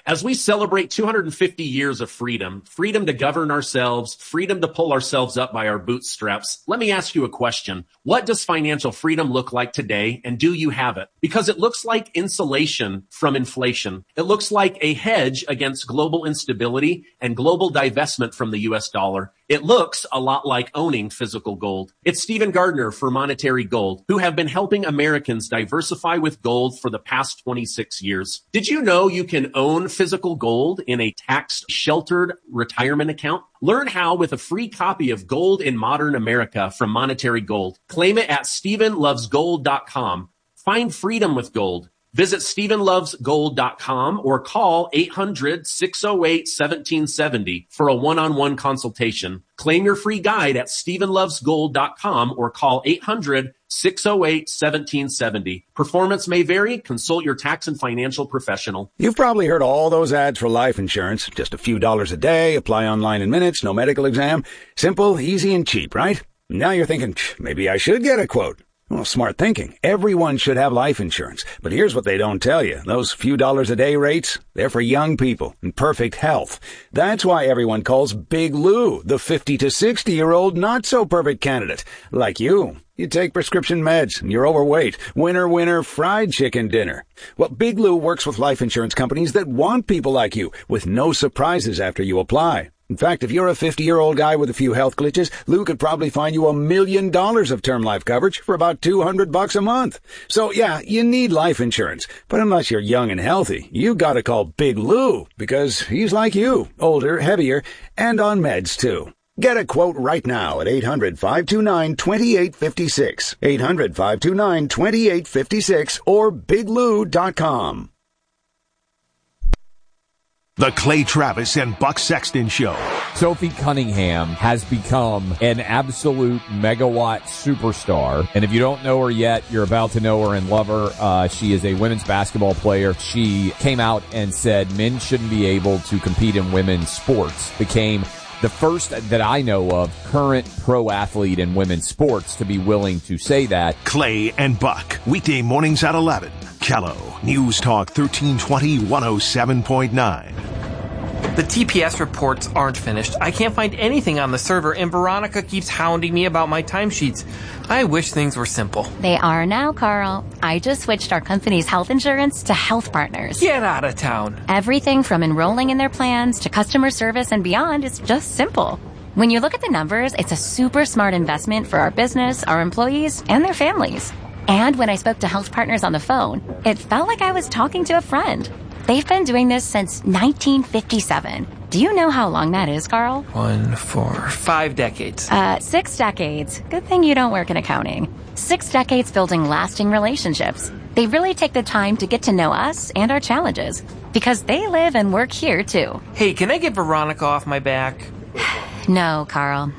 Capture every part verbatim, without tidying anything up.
As we celebrate two hundred fifty years of freedom, freedom to govern ourselves, freedom to pull ourselves up by our bootstraps, let me ask you a question. What does financial freedom look like today, and do you have it? Because it looks like insulation from inflation. It looks like a hedge against global instability and global divestment from the U S dollar. It looks a lot like owning physical gold. It's Stephen Gardner for Monetary Gold, who have been helping Americans diversify with gold for the past twenty-six years. Did you know you can own physical gold in a tax-sheltered retirement account? Learn how with a free copy of Gold in Modern America from Monetary Gold. Claim it at Stephen Loves Gold dot com. Find freedom with gold. Visit Stephen Loves Gold dot com or call eight hundred, six oh eight, one seven seven oh for a one-on-one consultation. Claim your free guide at Stephen Loves Gold dot com or call eight hundred, six oh eight, one seven seven oh. Performance may vary. Consult your tax and financial professional. You've probably heard all those ads for life insurance. Just a few dollars a day, apply online in minutes, no medical exam. Simple, easy, and cheap, right? Now you're thinking, maybe I should get a quote. Well, smart thinking. Everyone should have life insurance. But here's what they don't tell you. Those few dollars a day rates, they're for young people in perfect health. That's why everyone calls Big Lou the fifty to sixty-year-old not-so-perfect candidate. Like you. You take prescription meds, and you're overweight. Winner, winner, fried chicken dinner. Well, Big Lou works with life insurance companies that want people like you, with no surprises after you apply. In fact, if you're a fifty-year-old guy with a few health glitches, Lou could probably find you a million dollars of term life coverage for about two hundred bucks a month. So yeah, you need life insurance. But unless you're young and healthy, you gotta call Big Lou, because he's like you, older, heavier, and on meds too. Get a quote right now at eight hundred, five two nine, two eight five six, eight hundred, five two nine, two eight five six, or big lou dot com. The Clay Travis and Buck Sexton Show. Sophie Cunningham has become an absolute megawatt superstar. And if you don't know her yet, you're about to know her and love her. Uh, she is a women's basketball player. She came out and said men shouldn't be able to compete in women's sports. Became the first that I know of current pro athlete in women's sports to be willing to say that. Clay and Buck, weekday mornings at eleven. Kello, News Talk thirteen twenty, one oh seven point nine. The T P S reports aren't finished. I can't find anything on the server, and Veronica keeps hounding me about my timesheets. I wish things were simple. They are now, Carl. I just switched our company's health insurance to Health Partners. Get out of town. Everything from enrolling in their plans to customer service and beyond is just simple. When you look at the numbers, it's a super smart investment for our business, our employees, and their families. And when I spoke to Health Partners on the phone, it felt like I was talking to a friend. They've been doing this since nineteen fifty-seven. Do you know how long that is, Carl? One, four, five decades. Uh, six decades. Good thing you don't work in accounting. Six decades building lasting relationships. They really take the time to get to know us and our challenges, because they live and work here, too. Hey, can I get Veronica off my back? No, Carl.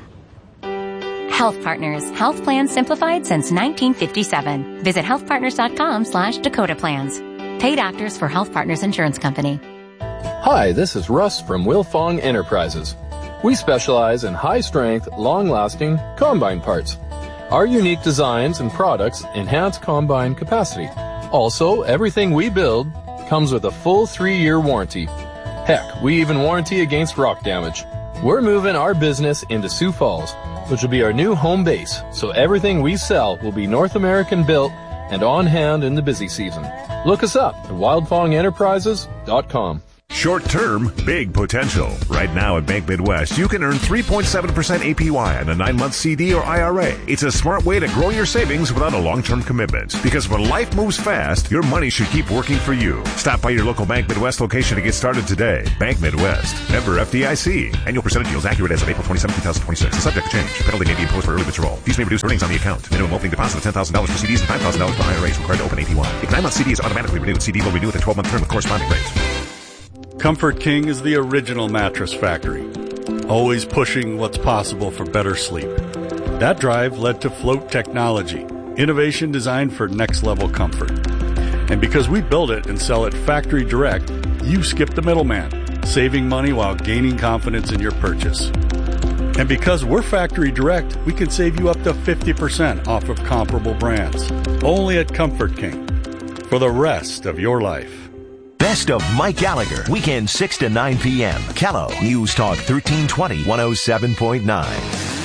Health Partners. Health plans simplified since nineteen fifty-seven. Visit healthpartners.com slash Dakota Plans. Paid actors for Health Partners Insurance Company. Hi, this is Russ from Wilfong Enterprises. We specialize in high-strength, long-lasting combine parts. Our unique designs and products enhance combine capacity. Also, everything we build comes with a full three-year warranty. Heck, we even warranty against rock damage. We're moving our business into Sioux Falls, which will be our new home base, so everything we sell will be North American built and on hand in the busy season. Look us up at wildfong enterprises dot com. Short term, big potential. Right now at Bank Midwest, you can earn three point seven percent A P Y on a nine-month C D or I R A. It's a smart way to grow your savings without a long-term commitment. Because when life moves fast, your money should keep working for you. Stop by your local Bank Midwest location to get started today. Bank Midwest. Member F D I C. Annual percentage yields accurate as of April twenty-seventh, twenty twenty-six. And subject to change. Penalty may be imposed for early withdrawal. Fees may reduce earnings on the account. Minimum opening deposit of ten thousand dollars for C Ds and five thousand dollars for I R As required to open A P Y. If nine-month C D is automatically renewed, C D will renew with a twelve-month term with corresponding rates. Comfort King is the original mattress factory, always pushing what's possible for better sleep. That drive led to Float Technology, innovation designed for next-level comfort. And because we build it and sell it factory direct, you skip the middleman, saving money while gaining confidence in your purchase. And because we're factory direct, we can save you up to fifty percent off of comparable brands. Only at Comfort King. For the rest of your life. Best of Mike Gallagher. Weekend six to nine p.m. Kello News Talk thirteen twenty, one oh seven point nine.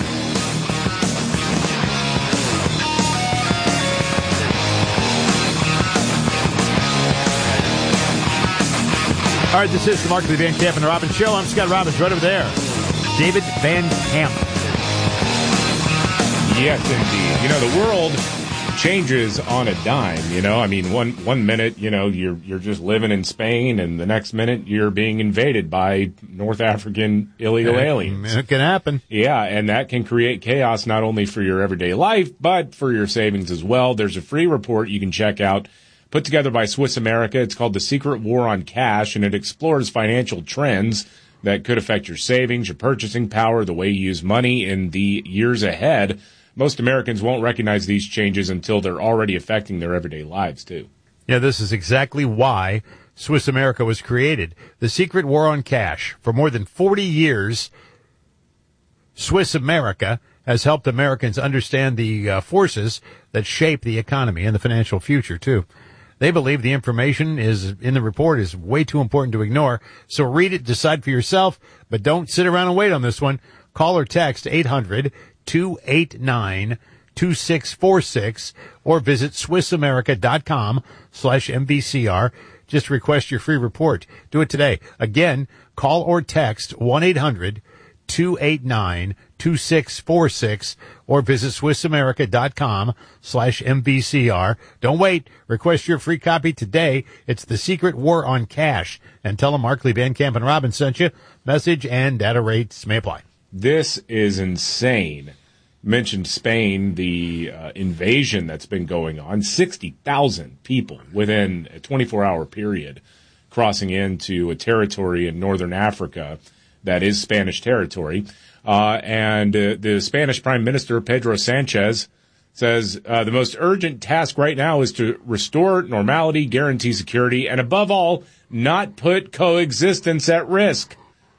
All right, this is the Markley Van Camp and Robbins Show. I'm Scott Robbins, right over there. David Van Camp. Yes, indeed. You know, the world changes on a dime, you know. I mean, one one minute, you know, you're you're just living in Spain, and the next minute you're being invaded by North African illegal aliens. It can happen. Yeah, and that can create chaos not only for your everyday life, but for your savings as well. There's a free report you can check out, put together by Swiss America. It's called The Secret War on Cash, and it explores financial trends that could affect your savings, your purchasing power, the way you use money in the years ahead. Most Americans won't recognize these changes until they're already affecting their everyday lives, too. Yeah, this is exactly why Swiss America was created. The Secret War on Cash. For more than forty years, Swiss America has helped Americans understand the uh, forces that shape the economy and the financial future, too. They believe the information is in the report is way too important to ignore, so read it, decide for yourself, but don't sit around and wait on this one. Call or text eight hundred, two eight nine, two six four six or visit SwissAmerica.com slash MVCR. Just request your free report. Do it today. Again, call or text one eight hundred, two eight nine, two six four six or visit SwissAmerica.com slash MVCR. Don't wait. Request your free copy today. It's The Secret War on Cash. And tell them Markley, Van Camp, and Robbins sent you. Message and data rates may apply. This is insane. Mentioned Spain, the uh, invasion that's been going on. sixty thousand people within a twenty-four hour period crossing into a territory in northern Africa that is Spanish territory. Uh, and uh, the Spanish Prime Minister, Pedro Sanchez, says uh, the most urgent task right now is to restore normality, guarantee security, and above all, not put coexistence at risk.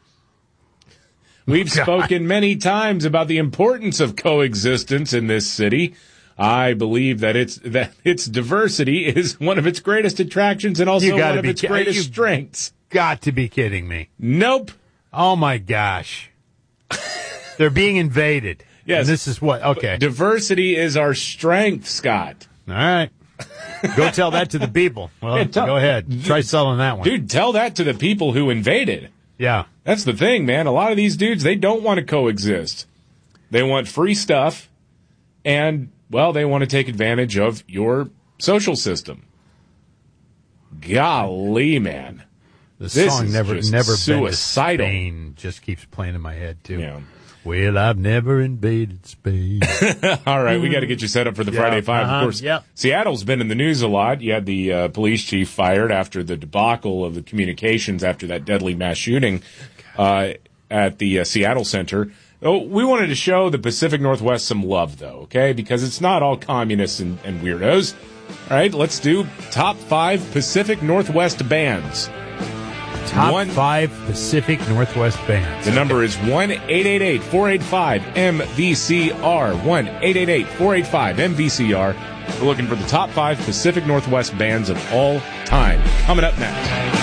We've spoken many times about the importance of coexistence in this city. I believe that its that its diversity is one of its greatest attractions and also one of its ki- greatest You've strengths. Got to be kidding me. Nope. Oh, my gosh. They're being invaded. Yes. And this is what? Okay. Diversity is our strength, Scott. All right. Go tell that to the people. Well, yeah, tell, go ahead. Try selling that one. Dude, tell that to the people who invaded. Yeah. That's the thing, man. A lot of these dudes, they don't want to coexist. They want free stuff, and, well, they want to take advantage of your social system. Golly, man. The this song is never, just never suicidal. Been to Spain just keeps playing in my head, too. Yeah. Well, I've never invaded Spain. All right, we got to get you set up for the yeah, Friday Five. Uh-huh, of course, yep. Seattle's been in the news a lot. You had the uh, police chief fired after the debacle of the communications after that deadly mass shooting uh, at the uh, Seattle Center. Oh, we wanted to show the Pacific Northwest some love, though, okay? Because it's not all communists and, and weirdos. All right, let's do top five Pacific Northwest bands. Top one, five Pacific Northwest bands. The number is one eight eight eight, four eight five, M V C R. one eight eight eight, four eight five, M V C R. We're looking for the top five Pacific Northwest bands of all time. Coming up next.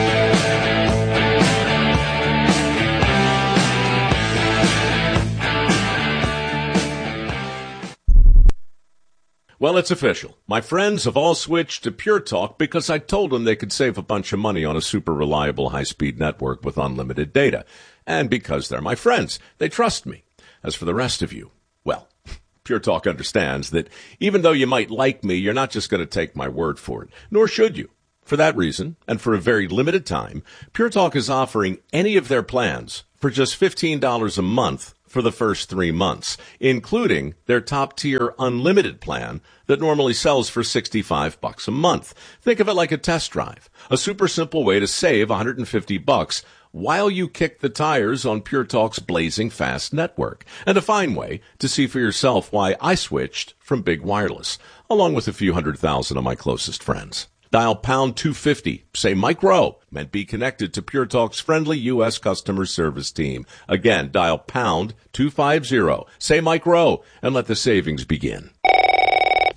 Well, it's official. My friends have all switched to Pure Talk because I told them they could save a bunch of money on a super reliable high-speed network with unlimited data. And because they're my friends, they trust me. As for the rest of you, well, Pure Talk understands that even though you might like me, you're not just going to take my word for it, nor should you. For that reason, and for a very limited time, Pure Talk is offering any of their plans for just fifteen dollars a month for the first three months, including their top-tier unlimited plan that normally sells for sixty-five bucks a month. Think of it like a test drive, a super simple way to save one hundred fifty bucks while you kick the tires on Pure Talk's blazing fast network, and a fine way to see for yourself why I switched from big wireless, along with a few hundred thousand of my closest friends. Dial pound two fifty, say Mike Rowe, and be connected to Pure Talk's friendly U S customer service team. Again, dial pound two fifty, say Mike Rowe, and let the savings begin.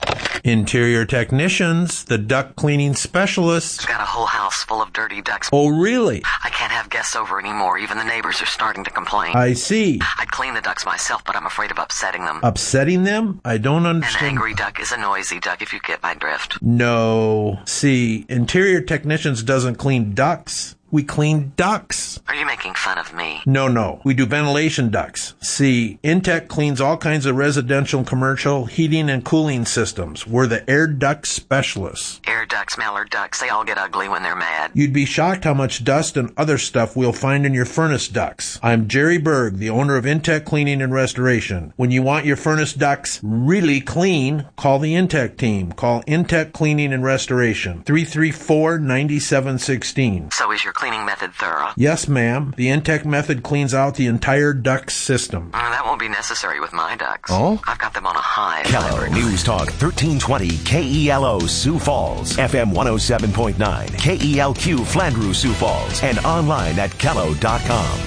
Interior technicians, the duct cleaning specialists. Got a whole house full of dirty ducts. Oh, really? I can't have guests over anymore. Even the neighbors are starting to complain. I see. I'd clean the ducts myself, but I'm afraid of upsetting them. Upsetting them? I don't understand. An angry duck is a noisy duck, if you get my drift. No. See, interior technicians doesn't clean ducts. We clean ducts. Are you making fun of me? No, no. We do ventilation ducts. See, Intech cleans all kinds of residential and commercial heating and cooling systems. We're the air duct specialists. Air ducts, mallard ducks, they all get ugly when they're mad. You'd be shocked how much dust and other stuff we'll find in your furnace ducts. I'm Jerry Berg, the owner of Intech Cleaning and Restoration. When you want your furnace ducts really clean, call the Intech team. Call Intech Cleaning and Restoration. three three four, nine seven one six. So is your cleaning method thorough? Yes, ma'am. The Intech method cleans out the entire duct system. Uh, that won't be necessary with my ducts. Oh? I've got them on a high. Kello News Talk thirteen twenty K E L O Sioux Falls, F M one oh seven point nine, K E L Q Flandreau Sioux Falls, and online at kello dot com.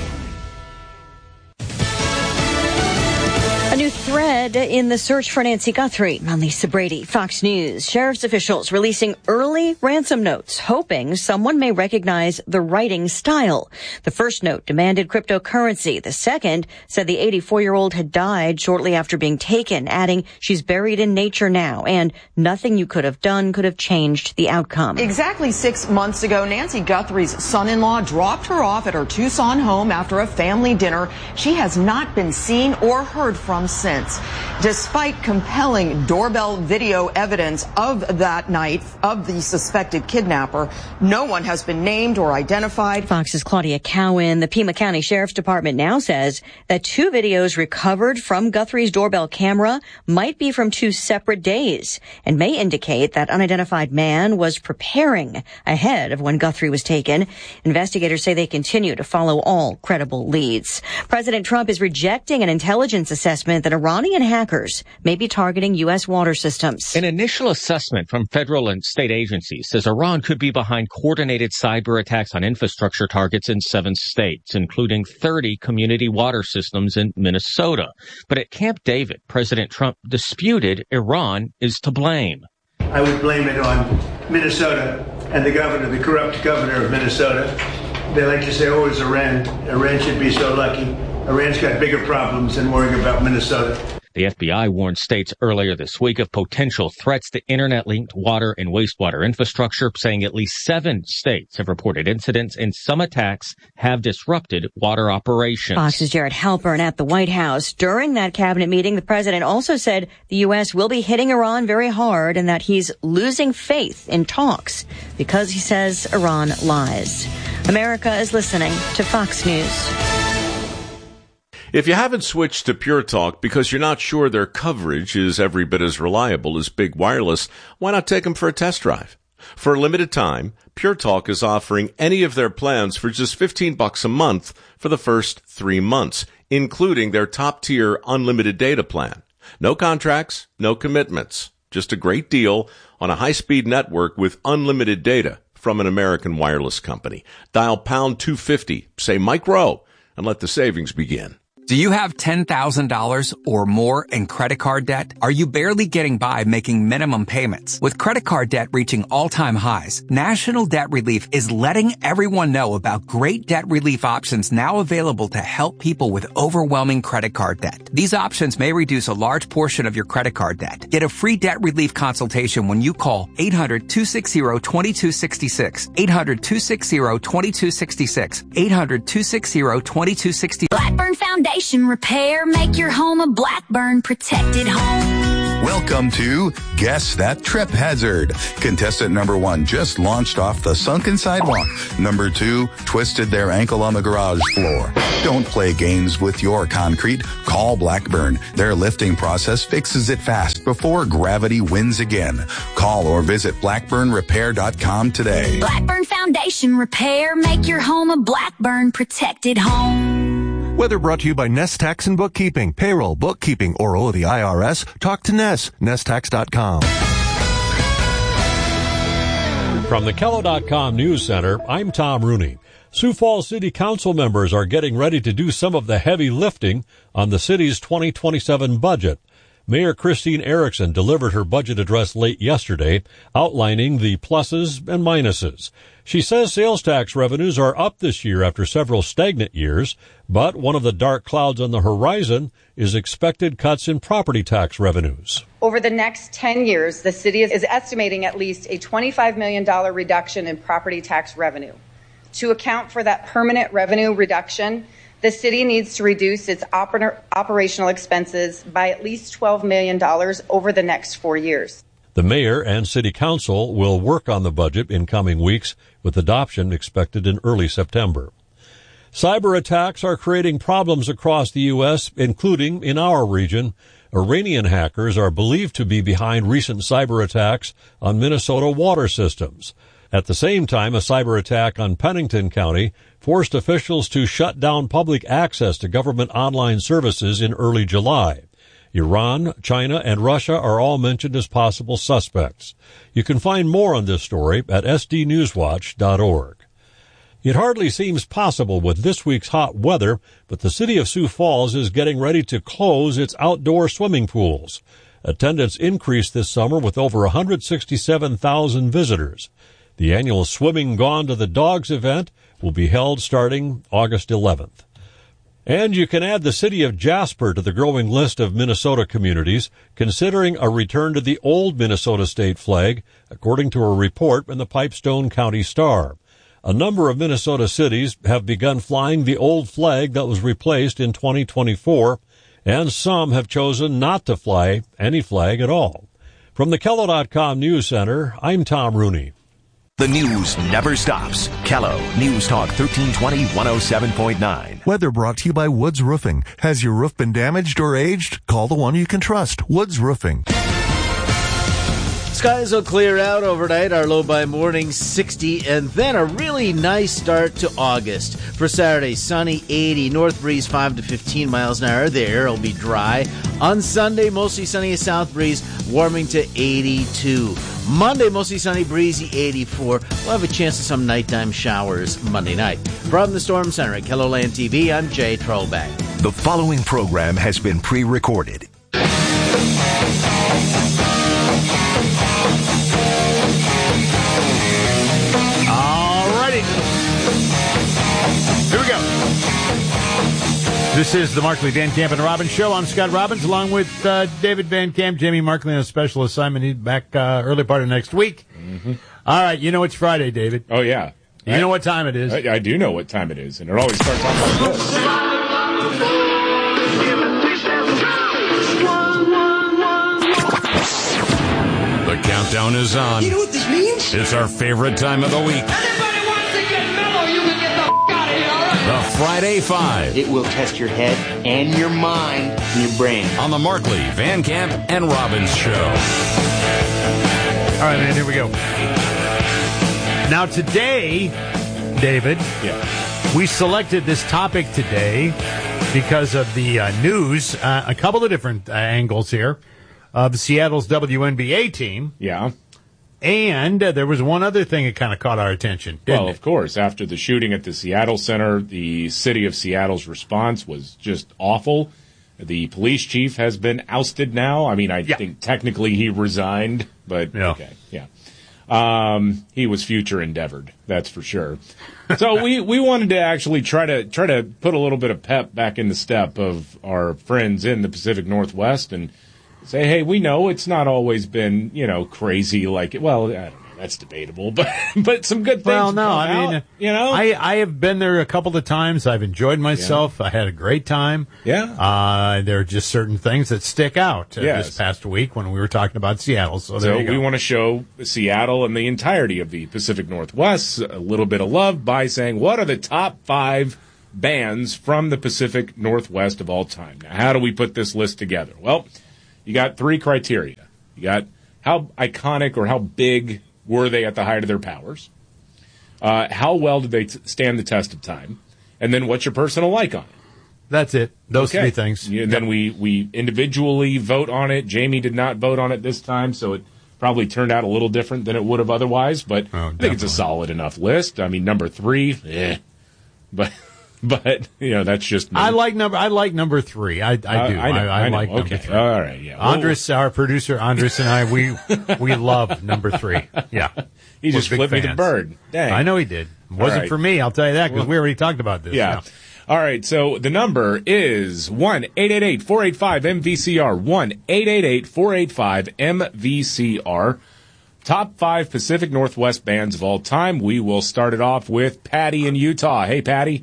A new thread in the search for Nancy Guthrie. I'm Lisa Brady, Fox News. Sheriff's officials releasing early ransom notes, hoping someone may recognize the writing style. The first note demanded cryptocurrency. The second said the eighty-four-year-old had died shortly after being taken, adding she's buried in nature now, and nothing you could have done could have changed the outcome. Exactly six months ago, Nancy Guthrie's son-in-law dropped her off at her Tucson home after a family dinner. She has not been seen or heard from since. Despite compelling doorbell video evidence of that night of the suspected kidnapper, no one has been named or identified. Fox's Claudia Cowan. The Pima County Sheriff's Department now says that two videos recovered from Guthrie's doorbell camera might be from two separate days and may indicate that unidentified man was preparing ahead of when Guthrie was taken. Investigators say they continue to follow all credible leads. President Trump is rejecting an intelligence assessment that Iranian hackers may be targeting U S water systems. An initial assessment from federal and state agencies says Iran could be behind coordinated cyber attacks on infrastructure targets in seven states, including thirty community water systems in Minnesota. But at Camp David, President Trump disputed Iran is to blame. I would blame it on Minnesota and the governor, the corrupt governor of Minnesota. They like to say, oh, it's Iran. Iran should be so lucky. Iran's got bigger problems than worrying about Minnesota. The F B I warned states earlier this week of potential threats to internet-linked water and wastewater infrastructure, saying at least seven states have reported incidents and some attacks have disrupted water operations. Fox's Jared Halpern at the White House. During that cabinet meeting, the president also said the U S will be hitting Iran very hard and that he's losing faith in talks because he says Iran lies. America is listening to Fox News. If you haven't switched to Pure Talk because you're not sure their coverage is every bit as reliable as Big Wireless, why not take them for a test drive? For a limited time, Pure Talk is offering any of their plans for just fifteen bucks a month for the first three months, including their top-tier unlimited data plan. No contracts, no commitments. Just a great deal on a high-speed network with unlimited data from an American wireless company. Dial pound two fifty, say Mike Rowe, and let the savings begin. Do you have ten thousand dollars or more in credit card debt? Are you barely getting by making minimum payments? With credit card debt reaching all-time highs, National Debt Relief is letting everyone know about great debt relief options now available to help people with overwhelming credit card debt. These options may reduce a large portion of your credit card debt. Get a free debt relief consultation when you call eight hundred, two six zero, two two six six, eight hundred, two six zero, two two six six, eight hundred, two six zero, two two six six. Blackburn Foundation Repair. Make your home a Blackburn protected home. Welcome to Guess That Trip Hazard. Contestant number one just launched off the sunken sidewalk. Number two twisted their ankle on the garage floor. Don't play games with your concrete. Call Blackburn. Their lifting process fixes it fast before gravity wins again. Call or visit blackburn repair dot com today. Blackburn Foundation Repair. Make your home a Blackburn protected home. Weather brought to you by Nest Tax and Bookkeeping. Payroll, bookkeeping, or owe the I R S? Talk to Nest. nest tax dot com. From the kello dot com News Center, I'm Tom Rooney. Sioux Falls City Council members are getting ready to do some of the heavy lifting on the city's twenty twenty-seven budget. Mayor Christine Erickson delivered her budget address late yesterday, outlining the pluses and minuses. She says sales tax revenues are up this year after several stagnant years, but one of the dark clouds on the horizon is expected cuts in property tax revenues. Over the next ten years, the city is estimating at least a twenty-five million dollars reduction in property tax revenue. To account for that permanent revenue reduction, the city needs to reduce its oper- operational expenses by at least twelve million dollars over the next four years. The mayor and city council will work on the budget in coming weeks, with adoption expected in early September. Cyber attacks are creating problems across the U S, including in our region. Iranian hackers are believed to be behind recent cyber attacks on Minnesota water systems. At the same time, a cyber attack on Pennington County forced officials to shut down public access to government online services in early July. Iran, China, and Russia are all mentioned as possible suspects. You can find more on this story at s d newswatch dot org. It hardly seems possible with this week's hot weather, but the city of Sioux Falls is getting ready to close its outdoor swimming pools. Attendance increased this summer with over one hundred sixty-seven thousand visitors. The annual Swimming Gone to the Dogs event will be held starting August eleventh. And you can add the city of Jasper to the growing list of Minnesota communities considering a return to the old Minnesota state flag, according to a report in the Pipestone County Star. A number of Minnesota cities have begun flying the old flag that was replaced in twenty twenty-four, and some have chosen not to fly any flag at all. From the Kello dot com News Center, I'm Tom Rooney. The news never stops. Kello News Talk thirteen twenty, one oh seven point nine. Weather brought to you by Woods Roofing. Has your roof been damaged or aged? Call the one you can trust, Woods Roofing. Skies will clear out overnight, our low by morning sixty, and then a really nice start to August. For Saturday, sunny, eighty, north breeze five to fifteen miles an hour. The air will be dry. On Sunday, mostly sunny, south breeze warming to eighty-two. Monday, mostly sunny, breezy, eighty-four. We'll have a chance of some nighttime showers Monday night. From the Storm Center at KELOLAND T V, I'm Jay Trollback. The following program has been pre-recorded. Alrighty. Here we go. This is the Markley, Van Camp, and Robbins Show. I'm Scott Robbins, along with uh, David Van Camp, Jamie Markley on a special assignment. He's back uh, early part of next week. Mm-hmm. All right, you know it's Friday, David. Oh, yeah. You I, know what time it is. I, I do know what time it is, and it always starts off like this. The countdown is on. You know what this means? It's our favorite time of the week. Anybody wants to get mellow, you can get the f*** out of here, all right? The Friday Five. It will test your head and your mind and your brain. On the Markley, Van Camp, and Robbins Show. All right, man, here we go. Now, today, David, yeah. we selected this topic today because of the uh, news, uh, a couple of different uh, angles here of Seattle's W N B A team. Yeah. And uh, there was one other thing that kind of caught our attention, didn't well, it? of course. After the shooting at the Seattle Center, the city of Seattle's response was just awful. The police chief has been ousted now. I mean, I yeah. think technically he resigned, but yeah. okay, yeah. Um, he was future endeavored, that's for sure. So we, we wanted to actually try to try to put a little bit of pep back in the step of our friends in the Pacific Northwest and say, hey, we know it's not always been, you know, crazy like, well, I don't know, that's debatable, but but some good things. Well, no, I out, mean, you know, I, I have been there a couple of times. I've enjoyed myself. Yeah. I had a great time. Yeah. Uh, there are just certain things that stick out uh, yes. this past week when we were talking about Seattle. So, there so you go. we want to show Seattle and the entirety of the Pacific Northwest a little bit of love by saying, what are the top five bands from the Pacific Northwest of all time? Now, how do we put this list together? Well, you got three criteria. You got how iconic or how big were they at the height of their powers? Uh, how well did they t- stand the test of time? And then what's your personal like on it? That's it. Those okay. three things. Yeah, then we, we individually vote on it. Jamie did not vote on it this time, so it probably turned out a little different than it would have otherwise. But oh, I think it's a solid enough list. I mean, number three, eh. But But, you know, that's just me. I like number I like number three. I, I do. Uh, I know, I, I, I know. like number Okay. three. All right, yeah. Andres, our producer, Andres and I, we we love number three. Yeah. He We're just big flipped me the fans. bird. Dang. I know he did. Wasn't All right. for me, I'll tell you that, because Well, we already talked about this. Yeah. All right, so the number is one eight eight eight, four eight five, M V C R, one eight eight eight, four eight five, M V C R. Top five Pacific Northwest bands of all time. We will start it off with Patty in Utah. Hey, Patty.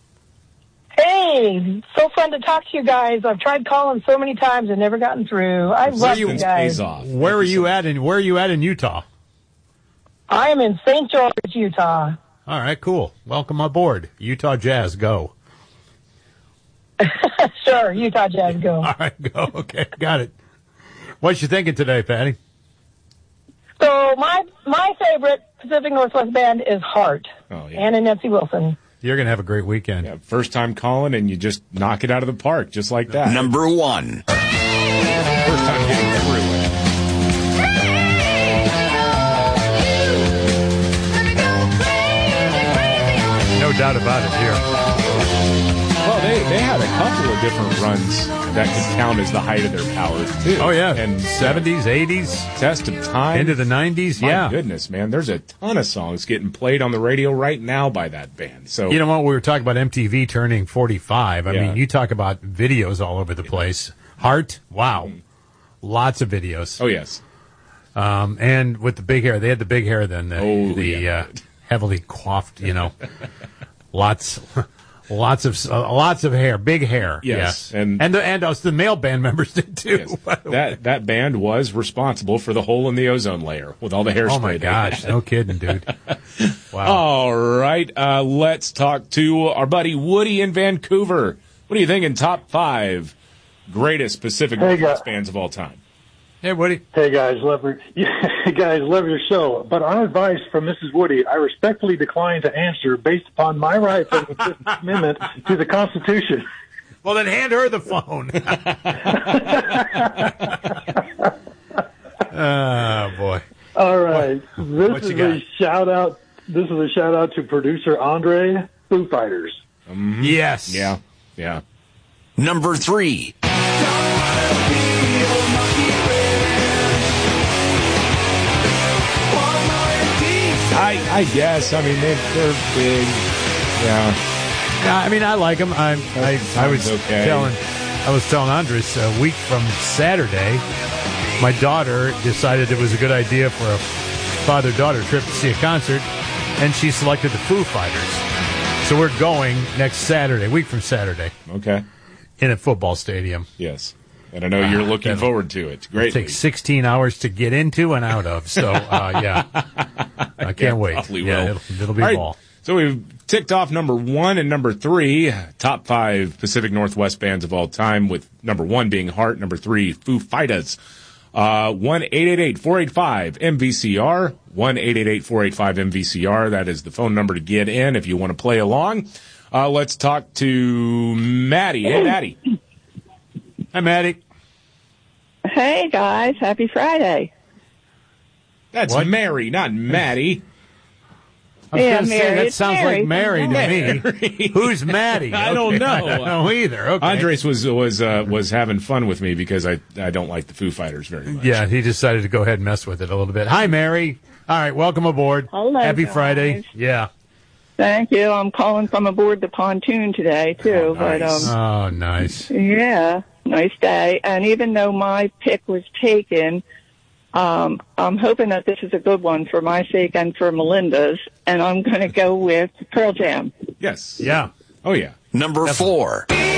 Hey, so fun to talk to you guys. I've tried calling so many times and never gotten through. I love you guys. Where are you at in Where are you at in Utah? I am in Saint George, Utah. All right, cool. Welcome aboard. Utah Jazz, go. Sure, Utah Jazz, go. All right, go. Okay, got it. What you thinking today, Patty? So my my favorite Pacific Northwest band is Heart. Oh, yeah. Ann and Nancy Wilson. You're going to have a great weekend. Yeah, first time calling, and you just knock it out of the park, just like that. Number one. First time getting through it. No doubt about it here. Well, they, they had a couple of different runs that could count as the height of their powers, too. Oh, yeah. And seventies, eighties. Test of Time. Into the nineties, My yeah. goodness, man. There's a ton of songs getting played on the radio right now by that band. So You know what? We were talking about M T V turning forty-five. I Yeah. mean, you talk about videos all over the place. Heart, wow. Lots of videos. Oh, yes. Um, and with the big hair. They had the big hair then. The, Oh, the yeah. uh, heavily coiffed, you know. lots... Lots of uh, lots of hair, big hair. Yes, yeah. and and the, and us the male band members did too. Yes. That that band was responsible for the hole in the ozone layer with all the hairspray. Oh my they gosh, had. no kidding, dude. Wow. All right, uh, let's talk to our buddy Woody in Vancouver. What are you thinking? Top five greatest Pacific Hey, Northwest guys. bands of all time. Hey, Woody. Hey guys, love your, guys, love your show. But on advice from Missus Woody, I respectfully decline to answer based upon my rights under the Fifth Amendment to the Constitution. Well, then hand her the phone. Oh boy! All right, What this you is got? a shout out. This is a shout out to producer Andre, Foo Fighters. Mhm. Yes. Yeah. Yeah. Number three. I I guess. I mean, they, they're big. Yeah. Yeah, I mean, I like them. I I, I was sounds okay. telling I was telling Andres a week from Saturday, my daughter decided it was a good idea for a father-daughter trip to see a concert, and she selected the Foo Fighters. So we're going next Saturday, week from Saturday. Okay. In a football stadium. Yes. And I know you're Ah, looking that'll- forward to it. It Great. takes sixteen hours to get into and out of. So, uh, yeah. I can't wait. Probably Yeah, will. it'll, it'll be All right, ball. So we've ticked off number one and number three, top five Pacific Northwest bands of all time, with number one being Heart, number three, Foo Fighters. Uh, one eight eight eight, four eight five, M V C R, one eight eight eight, four eight five, M V C R. That is the phone number to get in if you want to play along. Uh, let's talk to Maddie. Hey, Maddie. Hi, Maddie. Hey, guys. Happy Friday. That's What? Mary, not Maddie. I was Yeah, going to say, Mary. that It's sounds Mary. like Mary to Mary. me. Who's Maddie? I don't Okay, know. I don't know either. Okay. Andres was was uh, was having fun with me because I I don't like the Foo Fighters very much. Yeah, he decided to go ahead and mess with it a little bit. Hi, Mary. All right, welcome aboard. Hello, Happy guys. Friday. Yeah. Thank you. I'm calling from aboard the pontoon today, too. But um, Oh, nice. yeah, nice day. And even though my pick was taken, um, I'm hoping that this is a good one for my sake and for Melinda's. And I'm going to go with Pearl Jam. Yes. Yeah. Oh yeah. Number four. Be